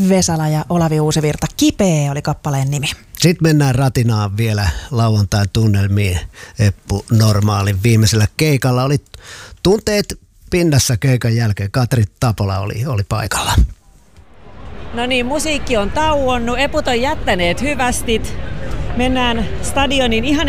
Vesala ja Olavi Uusivirta. Kipeä oli kappaleen nimi. Sitten mennään ratinaan vielä lauantain tunnelmiin. Eppu Normaalin viimeisellä keikalla oli tunteet pinnassa keikan jälkeen. Katri Tapola oli paikalla. No niin, musiikki on tauonnut, eput on jättäneet hyvästit. Mennään stadionin ihan